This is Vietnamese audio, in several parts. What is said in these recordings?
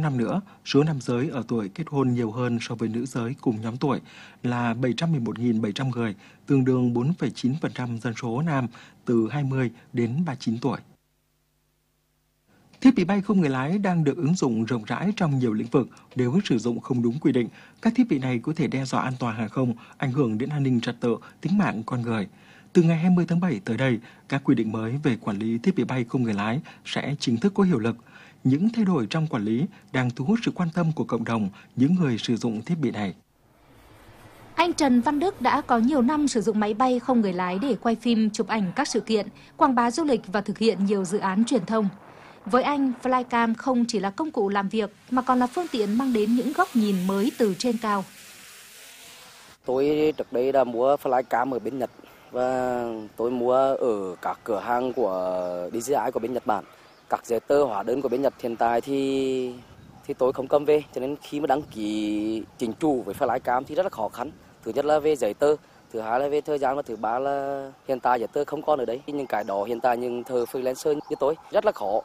năm nữa, số nam giới ở tuổi kết hôn nhiều hơn so với nữ giới cùng nhóm tuổi là 711.700 người, tương đương 4,9% dân số nam từ 20 đến 39 tuổi. Thiết bị bay không người lái đang được ứng dụng rộng rãi trong nhiều lĩnh vực. Nếu sử dụng không đúng quy định, các thiết bị này có thể đe dọa an toàn hàng không, ảnh hưởng đến an ninh trật tự, tính mạng con người. Từ ngày 20 tháng 7 tới đây, các quy định mới về quản lý thiết bị bay không người lái sẽ chính thức có hiệu lực. Những thay đổi trong quản lý đang thu hút sự quan tâm của cộng đồng, những người sử dụng thiết bị này. Anh Trần Văn Đức đã có nhiều năm sử dụng máy bay không người lái để quay phim, chụp ảnh các sự kiện, quảng bá du lịch và thực hiện nhiều dự án truyền thông. Với anh, Flycam không chỉ là công cụ làm việc mà còn là phương tiện mang đến những góc nhìn mới từ trên cao. Tôi trước đây đã mua Flycam ở bên Nhật và tôi mua ở các cửa hàng của DJI của bên Nhật Bản. Các giấy tờ hóa đơn của bên Nhật hiện tại thì tôi không cầm về, cho nên khi mà đăng ký chính chủ với Flycam thì rất là khó khăn. Thứ nhất là về giấy tờ, thứ hai là về thời gian và thứ ba là hiện tại giấy tờ không còn ở đấy. Những cái đó hiện tại những thợ freelancer như tôi rất là khó.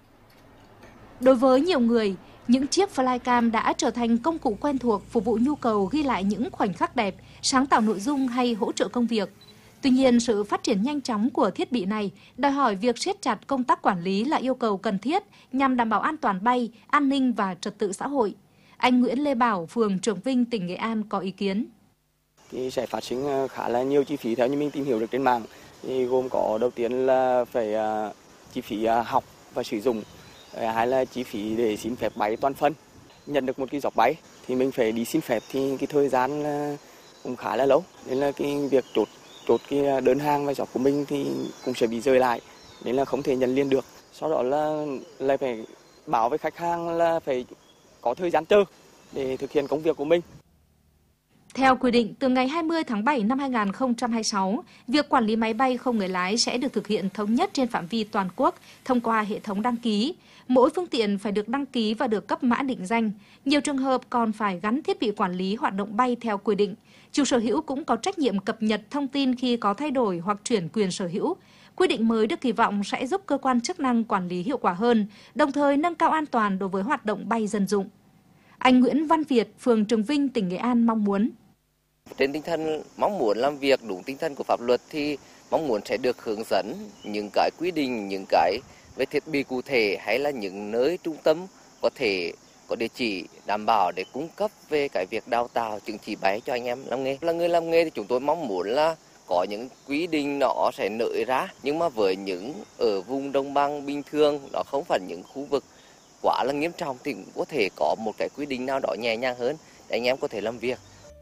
Đối với nhiều người, những chiếc Flycam đã trở thành công cụ quen thuộc phục vụ nhu cầu ghi lại những khoảnh khắc đẹp, sáng tạo nội dung hay hỗ trợ công việc. Tuy nhiên, sự phát triển nhanh chóng của thiết bị này đòi hỏi việc siết chặt công tác quản lý là yêu cầu cần thiết nhằm đảm bảo an toàn bay, an ninh và trật tự xã hội. Anh Nguyễn Lê Bảo, phường Trường Vinh, tỉnh Nghệ An có ý kiến. Sẽ phát sinh khá là nhiều chi phí theo như mình tìm hiểu được trên mạng. Gồm có đầu tiên là phải chi phí học và sử dụng, hai là chi phí để xin phép bay toàn phân. Nhận được một cái giỏ bay thì mình phải đi xin phép thì cái thời gian cũng khá là lâu, nên là cái việc chốt cái đơn hàng và giỏ của mình thì cũng sẽ bị rơi lại, nên là không thể nhận liền được. Sau đó là lại phải báo với khách hàng là phải có thời gian chờ để thực hiện công việc của mình. Theo quy định, từ ngày 20 tháng 7 năm 2026, việc quản lý máy bay không người lái sẽ được thực hiện thống nhất trên phạm vi toàn quốc thông qua hệ thống đăng ký. Mỗi phương tiện phải được đăng ký và được cấp mã định danh. Nhiều trường hợp còn phải gắn thiết bị quản lý hoạt động bay theo quy định. Chủ sở hữu cũng có trách nhiệm cập nhật thông tin khi có thay đổi hoặc chuyển quyền sở hữu. Quy định mới được kỳ vọng sẽ giúp cơ quan chức năng quản lý hiệu quả hơn, đồng thời nâng cao an toàn đối với hoạt động bay dân dụng. Anh Nguyễn Văn Việt, phường Trường Vinh, tỉnh Nghệ An mong muốn. Trên tinh thần mong muốn làm việc đúng tinh thần của pháp luật thì mong muốn sẽ được hướng dẫn những cái quy định, những cái về thiết bị cụ thể hay là những nơi trung tâm có thể có địa chỉ đảm bảo để cung cấp về cái việc đào tạo chứng chỉ bay cho anh em làm nghề. Là người làm nghề thì chúng tôi mong muốn là có những quy định nó sẽ nới ra, nhưng mà với những ở vùng đồng bằng bình thường, nó không phải những khu vực quá là nghiêm trọng thì cũng có thể có một cái quy định nào đó nhẹ nhàng hơn để anh em có thể làm việc.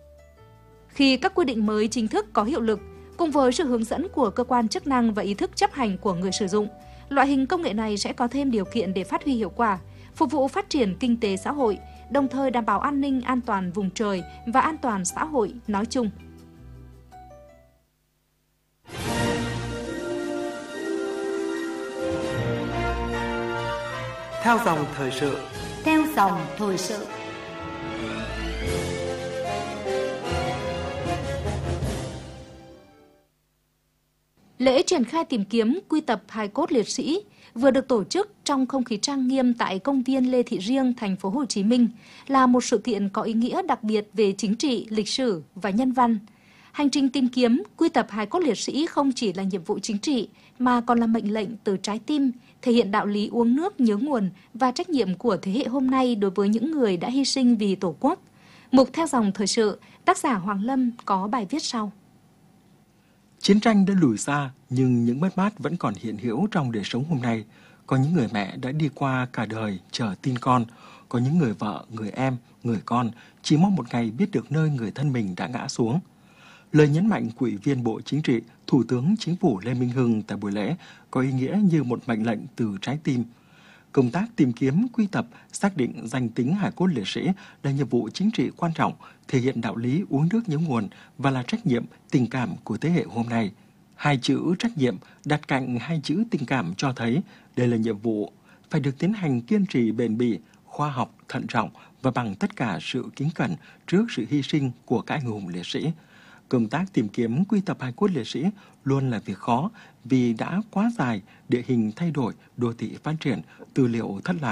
Khi các quy định mới chính thức có hiệu lực, cùng với sự hướng dẫn của cơ quan chức năng và ý thức chấp hành của người sử dụng, loại hình công nghệ này sẽ có thêm điều kiện để phát huy hiệu quả, phục vụ phát triển kinh tế xã hội, đồng thời đảm bảo an ninh an toàn vùng trời và an toàn xã hội nói chung. Theo dòng thời sự. Theo dòng thời sự. Lễ triển khai tìm kiếm quy tập hài cốt liệt sĩ vừa được tổ chức trong không khí trang nghiêm tại công viên Lê Thị Riêng, thành phố Hồ Chí Minh là một sự kiện có ý nghĩa đặc biệt về chính trị, lịch sử và nhân văn. Hành trình tìm kiếm quy tập hài cốt liệt sĩ không chỉ là nhiệm vụ chính trị mà còn là mệnh lệnh từ trái tim, thể hiện đạo lý uống nước nhớ nguồn và trách nhiệm của thế hệ hôm nay đối với những người đã hy sinh vì Tổ quốc. Mục Theo dòng thời sự, tác giả Hoàng Lâm có bài viết sau. Chiến tranh đã lùi xa, nhưng những mất mát vẫn còn hiện hữu trong đời sống hôm nay. Có những người mẹ đã đi qua cả đời chờ tin con, có những người vợ, người em, người con chỉ mong một ngày biết được nơi người thân mình đã ngã xuống. Lời nhấn mạnh của Ủy viên Bộ Chính trị, Thủ tướng Chính phủ Lê Minh Hưng tại buổi lễ có ý nghĩa như một mệnh lệnh từ trái tim. Công tác tìm kiếm, quy tập, xác định danh tính hài cốt liệt sĩ là nhiệm vụ chính trị quan trọng, thể hiện đạo lý uống nước nhớ nguồn và là trách nhiệm, tình cảm của thế hệ hôm nay. Hai chữ trách nhiệm đặt cạnh hai chữ tình cảm cho thấy đây là nhiệm vụ phải được tiến hành kiên trì bền bỉ, khoa học, thận trọng và bằng tất cả sự kính cẩn trước sự hy sinh của các anh hùng liệt sĩ. Công tác tìm kiếm quy tập hài cốt liệt sĩ luôn là việc khó vì đã quá dài, địa hình thay đổi, đô thị phát triển, tư liệu thất lạc,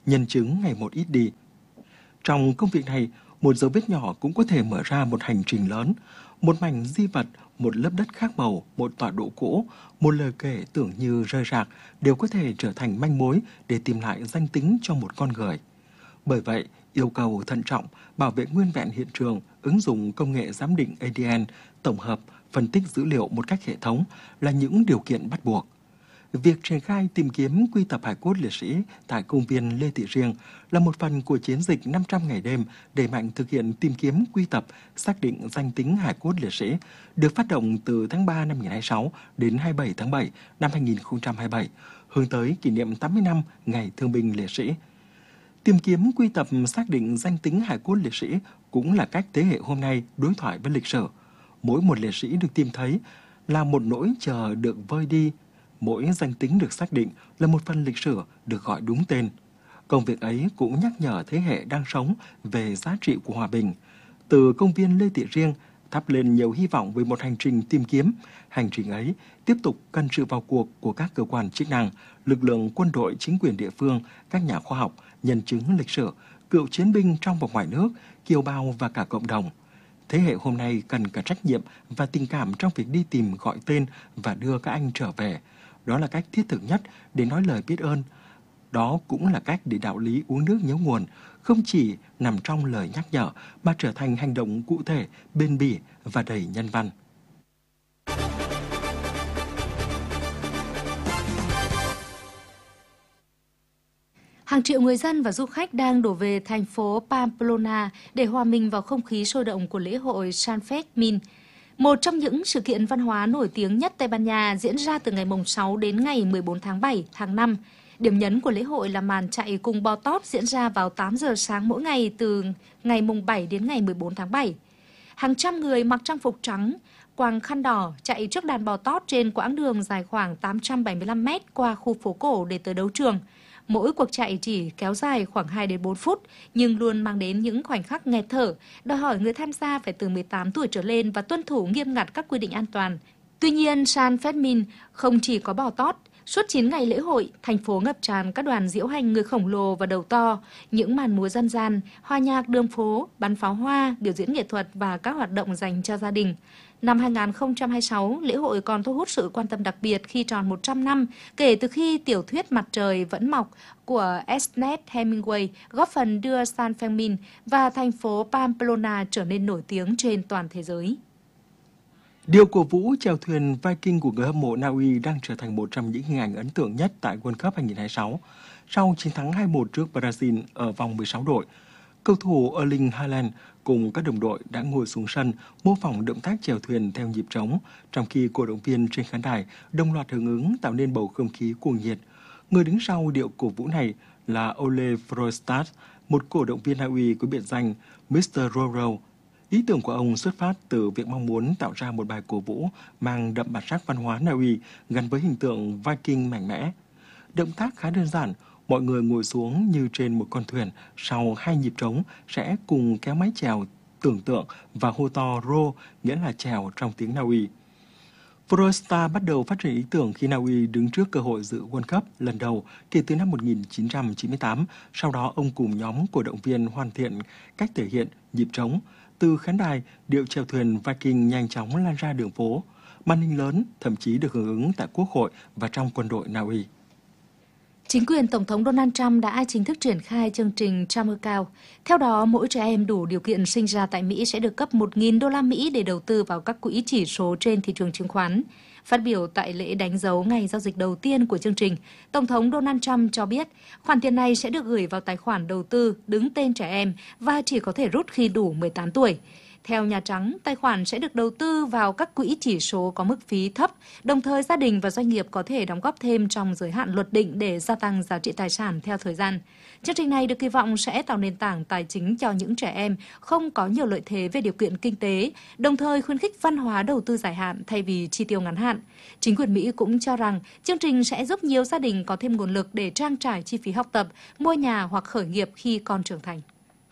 nhân chứng ngày một ít đi. Trong công việc này, một dấu vết nhỏ cũng có thể mở ra một hành trình lớn, một mảnh di vật, một lớp đất khác màu, một tọa độ cũ, một lời kể tưởng như rơi rạc đều có thể trở thành manh mối để tìm lại danh tính cho một con người. Bởi vậy, yêu cầu thận trọng, bảo vệ nguyên vẹn hiện trường, ứng dụng công nghệ giám định ADN, tổng hợp, phân tích dữ liệu một cách hệ thống là những điều kiện bắt buộc. Việc triển khai tìm kiếm quy tập hài cốt liệt sĩ tại công viên Lê Thị Riêng là một phần của chiến dịch 500 ngày đêm đẩy mạnh thực hiện tìm kiếm quy tập, xác định danh tính hài cốt liệt sĩ, được phát động từ tháng 3 năm 2026 đến 27 tháng 7 năm 2027, hướng tới kỷ niệm 80 năm Ngày Thương binh Liệt sĩ. Tìm kiếm quy tập xác định danh tính hài cốt liệt sĩ cũng là cách thế hệ hôm nay đối thoại với lịch sử. Mỗi một liệt sĩ được tìm thấy là một nỗi chờ được vơi đi. Mỗi danh tính được xác định là một phần lịch sử được gọi đúng tên. Công việc ấy cũng nhắc nhở thế hệ đang sống về giá trị của hòa bình. Từ công viên Lê Thị Riêng thắp lên nhiều hy vọng về một hành trình tìm kiếm. Hành trình ấy tiếp tục cần sự vào cuộc của các cơ quan chức năng, lực lượng quân đội, chính quyền địa phương, các nhà khoa học, nhân chứng lịch sử, cựu chiến binh trong và ngoài nước, kiều bào và cả cộng đồng. Thế hệ hôm nay cần cả trách nhiệm và tình cảm trong việc đi tìm, gọi tên và đưa các anh trở về. Đó là cách thiết thực nhất để nói lời biết ơn. Đó cũng là cách để đạo lý uống nước nhớ nguồn không chỉ nằm trong lời nhắc nhở mà trở thành hành động cụ thể, bền bỉ và đầy nhân văn. Hàng triệu người dân và du khách đang đổ về thành phố Pamplona để hòa mình vào không khí sôi động của lễ hội San Fermín, một trong những sự kiện văn hóa nổi tiếng nhất Tây Ban Nha, diễn ra từ ngày mùng 6 đến ngày 14 tháng 7 tháng 5. Điểm nhấn của lễ hội là màn chạy cùng bò tót diễn ra vào 8 giờ sáng mỗi ngày từ ngày mùng 7 đến ngày 14 tháng 7. Hàng trăm người mặc trang phục trắng, quàng khăn đỏ chạy trước đàn bò tót trên quãng đường dài khoảng 875 mét qua khu phố cổ để tới đấu trường. Mỗi cuộc chạy chỉ kéo dài khoảng 2 đến 4 phút, nhưng luôn mang đến những khoảnh khắc nghẹt thở, đòi hỏi người tham gia phải từ 18 tuổi trở lên và tuân thủ nghiêm ngặt các quy định an toàn. Tuy nhiên, San Fermín không chỉ có bò tót. Suốt 9 ngày lễ hội, thành phố ngập tràn các đoàn diễu hành người khổng lồ và đầu to, những màn múa dân gian, hòa nhạc đường phố, bắn pháo hoa, biểu diễn nghệ thuật và các hoạt động dành cho gia đình. Năm 2026, lễ hội còn thu hút sự quan tâm đặc biệt khi tròn 100 năm kể từ khi tiểu thuyết Mặt trời vẫn mọc của Ernest Hemingway góp phần đưa San Fermín và thành phố Pamplona trở nên nổi tiếng trên toàn thế giới. Điều cổ vũ chèo thuyền Viking của người hâm mộ Na Uy đang trở thành một trong những hình ảnh ấn tượng nhất tại World Cup 2026. Sau chiến thắng 2-1 trước Brazil ở vòng 16 đội, cầu thủ Erling Haaland cùng các đồng đội đã ngồi xuống sân mô phỏng động tác chèo thuyền theo nhịp trống, trong khi cổ động viên trên khán đài đồng loạt hưởng ứng tạo nên bầu không khí cuồng nhiệt. Người đứng sau điệu cổ vũ này là Ole Frostad, một cổ động viên Na Uy có biệt danh Mr. Roro. Ý tưởng của ông xuất phát từ việc mong muốn tạo ra một bài cổ vũ mang đậm bản sắc văn hóa Na Uy gắn với hình tượng Viking mạnh mẽ. Động tác khá đơn giản, mọi người ngồi xuống như trên một con thuyền, sau 2 nhịp trống sẽ cùng kéo mái chèo tưởng tượng và hô to ro, nghĩa là chèo trong tiếng Na Uy. Frostad bắt đầu phát triển ý tưởng khi Na Uy đứng trước cơ hội dự World Cup lần đầu kể từ năm 1998. Sau đó ông cùng nhóm cổ động viên hoàn thiện cách thể hiện nhịp trống. Từ khán đài, điệu chèo thuyền Viking nhanh chóng lan ra đường phố. Màn hình lớn thậm chí được hưởng ứng tại Quốc hội và trong quân đội Na Uy. Chính quyền Tổng thống Donald Trump đã chính thức triển khai chương trình Cha mơ cao. Theo đó, mỗi trẻ em đủ điều kiện sinh ra tại Mỹ sẽ được cấp 1.000 đô la Mỹ để đầu tư vào các quỹ chỉ số trên thị trường chứng khoán. Phát biểu tại lễ đánh dấu ngày giao dịch đầu tiên của chương trình, Tổng thống Donald Trump cho biết khoản tiền này sẽ được gửi vào tài khoản đầu tư đứng tên trẻ em và chỉ có thể rút khi đủ 18 tuổi. Theo Nhà Trắng, tài khoản sẽ được đầu tư vào các quỹ chỉ số có mức phí thấp, đồng thời gia đình và doanh nghiệp có thể đóng góp thêm trong giới hạn luật định để gia tăng giá trị tài sản theo thời gian. Chương trình này được kỳ vọng sẽ tạo nền tảng tài chính cho những trẻ em không có nhiều lợi thế về điều kiện kinh tế, đồng thời khuyến khích văn hóa đầu tư dài hạn thay vì chi tiêu ngắn hạn. Chính quyền Mỹ cũng cho rằng chương trình sẽ giúp nhiều gia đình có thêm nguồn lực để trang trải chi phí học tập, mua nhà hoặc khởi nghiệp khi con trưởng thành.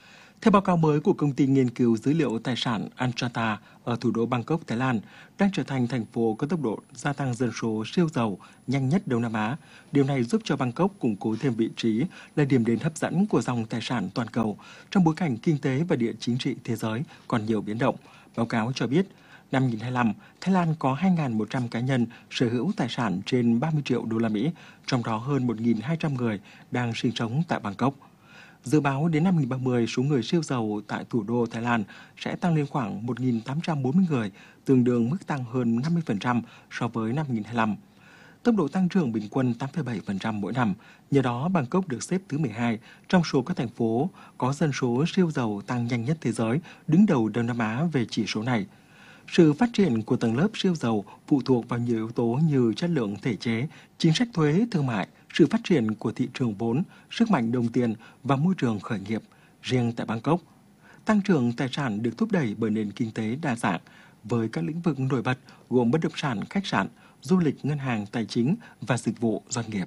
Theo báo cáo mới của công ty nghiên cứu dữ liệu tài sản Anjata ở thủ đô Bangkok, Thái Lan, đang trở thành thành phố có tốc độ gia tăng dân số siêu giàu nhanh nhất Đông Nam Á. Điều này giúp cho Bangkok củng cố thêm vị trí là điểm đến hấp dẫn của dòng tài sản toàn cầu trong bối cảnh kinh tế và địa chính trị thế giới còn nhiều biến động. Báo cáo cho biết, năm 2025, Thái Lan có 2.100 cá nhân sở hữu tài sản trên 30 triệu đô la Mỹ, trong đó hơn 1.200 người đang sinh sống tại Bangkok. Dự báo đến năm 2030, số người siêu giàu tại thủ đô Thái Lan sẽ tăng lên khoảng 1.840 người, tương đương mức tăng hơn 50% so với năm 2025. Tốc độ tăng trưởng bình quân 8,7% mỗi năm. Nhờ đó, Bangkok được xếp thứ 12 trong số các thành phố có dân số siêu giàu tăng nhanh nhất thế giới, đứng đầu Đông Nam Á về chỉ số này. Sự phát triển của tầng lớp siêu giàu phụ thuộc vào nhiều yếu tố như chất lượng thể chế, chính sách thuế, thương mại, sự phát triển của thị trường vốn, sức mạnh đồng tiền và môi trường khởi nghiệp. Riêng tại Bangkok, tăng trưởng tài sản được thúc đẩy bởi nền kinh tế đa dạng, với các lĩnh vực nổi bật gồm bất động sản, khách sạn, du lịch, ngân hàng, tài chính và dịch vụ doanh nghiệp.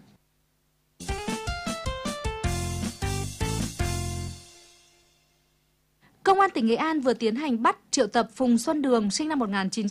Công an tỉnh Nghệ An vừa tiến hành bắt triệu tập Phùng Xuân Đường, sinh năm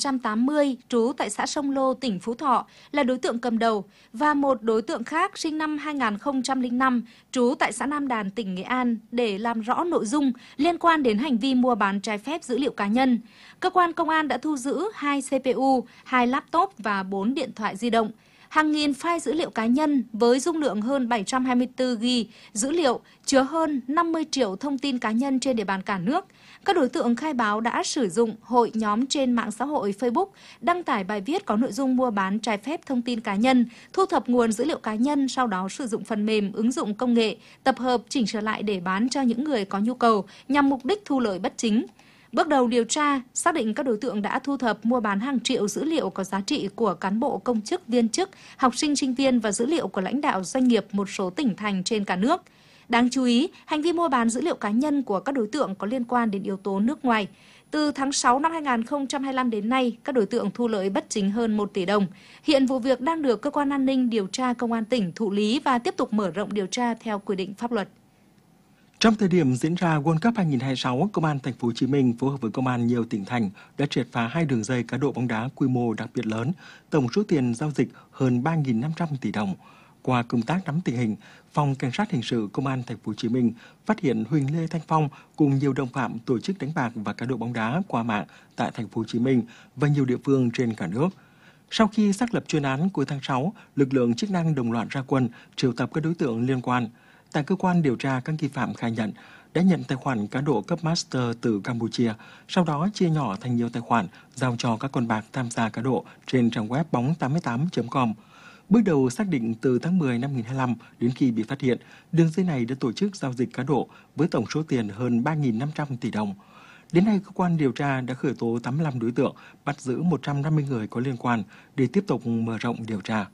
1980, trú tại xã Sông Lô, tỉnh Phú Thọ, là đối tượng cầm đầu, và một đối tượng khác sinh năm 2005, trú tại xã Nam Đàn, tỉnh Nghệ An, để làm rõ nội dung liên quan đến hành vi mua bán trái phép dữ liệu cá nhân. Cơ quan công an đã thu giữ 2 CPU, 2 laptop và 4 điện thoại di động. Hàng nghìn file dữ liệu cá nhân với dung lượng hơn 724 GB dữ liệu chứa hơn 50 triệu thông tin cá nhân trên địa bàn cả nước. Các đối tượng khai báo đã sử dụng hội nhóm trên mạng xã hội Facebook đăng tải bài viết có nội dung mua bán trái phép thông tin cá nhân, thu thập nguồn dữ liệu cá nhân, sau đó sử dụng phần mềm, ứng dụng công nghệ, tập hợp, chỉnh sửa lại để bán cho những người có nhu cầu nhằm mục đích thu lợi bất chính. Bước đầu điều tra, xác định các đối tượng đã thu thập mua bán hàng triệu dữ liệu có giá trị của cán bộ, công chức, viên chức, học sinh, sinh viên và dữ liệu của lãnh đạo doanh nghiệp một số tỉnh thành trên cả nước. Đáng chú ý, hành vi mua bán dữ liệu cá nhân của các đối tượng có liên quan đến yếu tố nước ngoài. Từ tháng 6 năm 2025 đến nay, các đối tượng thu lợi bất chính hơn 1 tỷ đồng. Hiện vụ việc đang được Cơ quan An ninh điều tra Công an tỉnh thụ lý và tiếp tục mở rộng điều tra theo quy định pháp luật. Trong thời điểm diễn ra World Cup 2026, Công an Thành phố Hồ Chí Minh phối hợp với công an nhiều tỉnh thành đã triệt phá 2 đường dây cá độ bóng đá quy mô đặc biệt lớn, tổng số tiền giao dịch hơn 3.500 tỷ đồng. Qua công tác nắm tình hình, Phòng Cảnh sát Hình sự Công an Thành phố Hồ Chí Minh phát hiện Huỳnh Lê Thanh Phong cùng nhiều đồng phạm tổ chức đánh bạc và cá độ bóng đá qua mạng tại Thành phố Hồ Chí Minh và nhiều địa phương trên cả nước. Sau khi xác lập chuyên án cuối tháng 6, lực lượng chức năng đồng loạt ra quân triệu tập các đối tượng liên quan. Tại cơ quan điều tra, các nghi phạm khai nhận đã nhận tài khoản cá độ cấp master từ Campuchia, sau đó chia nhỏ thành nhiều tài khoản giao cho các con bạc tham gia cá độ trên trang web bóng88.com. Bước đầu xác định từ tháng 10 năm 2025 đến khi bị phát hiện, đường dây này đã tổ chức giao dịch cá độ với tổng số tiền hơn 3.500 tỷ đồng. Đến nay, cơ quan điều tra đã khởi tố 85 đối tượng, bắt giữ 150 người có liên quan để tiếp tục mở rộng điều tra.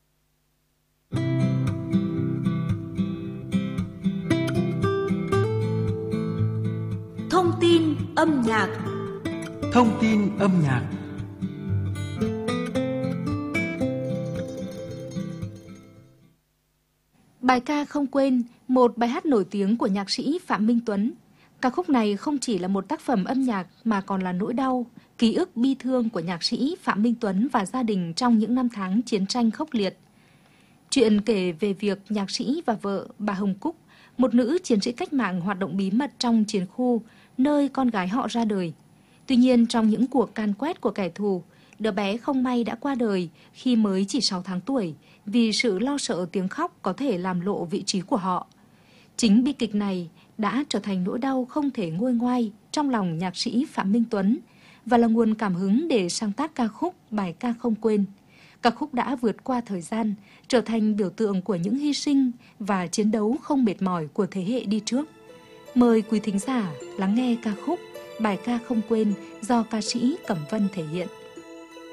Thông tin âm nhạc. Thông tin âm nhạc. Bài ca Không Quên, một bài hát nổi tiếng của nhạc sĩ Phạm Minh Tuấn. Ca khúc này không chỉ là một tác phẩm âm nhạc mà còn là nỗi đau, ký ức bi thương của nhạc sĩ Phạm Minh Tuấn và gia đình trong những năm tháng chiến tranh khốc liệt. Chuyện kể về việc nhạc sĩ và vợ bà Hồng Cúc, một nữ chiến sĩ cách mạng hoạt động bí mật trong chiến khu, nơi con gái họ ra đời. Tuy nhiên, trong những cuộc càn quét của kẻ thù, đứa bé không may đã qua đời khi mới chỉ 6 tháng tuổi vì sự lo sợ tiếng khóc có thể làm lộ vị trí của họ. Chính bi kịch này đã trở thành nỗi đau không thể nguôi ngoai trong lòng nhạc sĩ Phạm Minh Tuấn và là nguồn cảm hứng để sáng tác ca khúc Bài ca Không Quên. Ca khúc đã vượt qua thời gian, trở thành biểu tượng của những hy sinh và chiến đấu không mệt mỏi của thế hệ đi trước. Mời quý thính giả lắng nghe ca khúc Bài ca Không Quên do ca sĩ Cẩm Vân thể hiện.